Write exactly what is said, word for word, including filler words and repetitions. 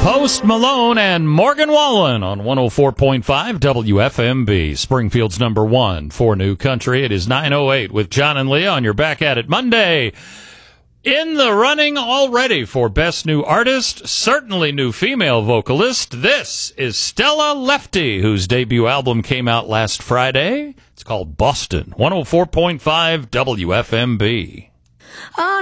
Post Malone and Morgan Wallen on one oh four point five W F M B, Springfield's number one for new country. It is nine oh eight with John and Leah on your Back at It Monday. In the running already for Best New Artist, certainly new female vocalist. This is Stella Lefty, whose debut album came out last Friday. It's called Boston. one oh four point five W F M B.